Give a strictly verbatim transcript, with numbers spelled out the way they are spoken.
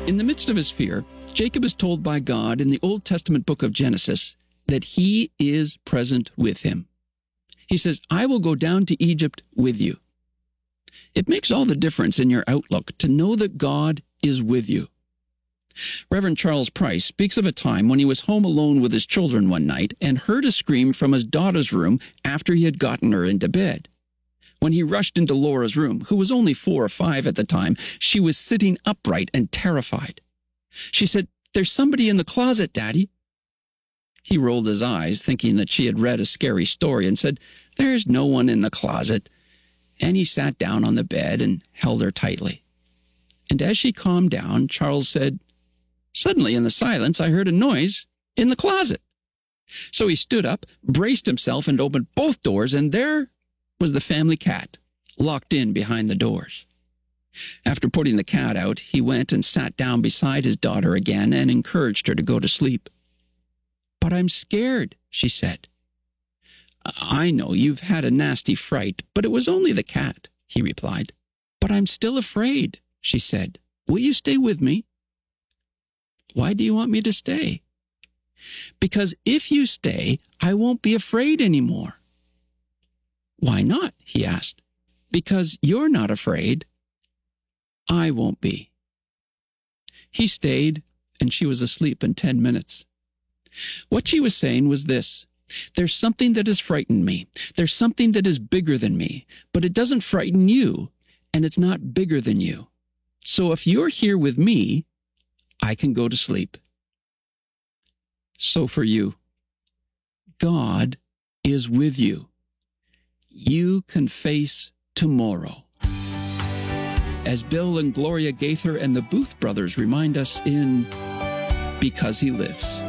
In the midst of his fear, Jacob is told by God in the Old Testament book of Genesis that he is present with him. He says, I will go down to Egypt with you. It makes all the difference in your outlook to know that God is with you. Reverend Charles Price speaks of a time when he was home alone with his children one night and heard a scream from his daughter's room after he had gotten her into bed. When he rushed into Laura's room, who was only four or five at the time, she was sitting upright and terrified. She said, There's somebody in the closet, Daddy. He rolled his eyes, thinking that she had read a scary story, and said, There's no one in the closet. And he sat down on the bed and held her tightly. And as she calmed down, Charles said, Suddenly in the silence, I heard a noise in the closet. So he stood up, braced himself, and opened both doors, and there was the family cat, locked in behind the doors. After putting the cat out, he went and sat down beside his daughter again and encouraged her to go to sleep. But I'm scared, she said. I know you've had a nasty fright, but it was only the cat, he replied. But I'm still afraid, she said. Will you stay with me? Why do you want me to stay? Because if you stay, I won't be afraid anymore. Why not? He asked. Because you're not afraid. I won't be. He stayed, and she was asleep in ten minutes. What she was saying was this. There's something that has frightened me. There's something that is bigger than me, but it doesn't frighten you, and it's not bigger than you. So if you're here with me, I can go to sleep. So for you, God is with you. You can face tomorrow. As Bill and Gloria Gaither and the Booth brothers remind us in Because He Lives.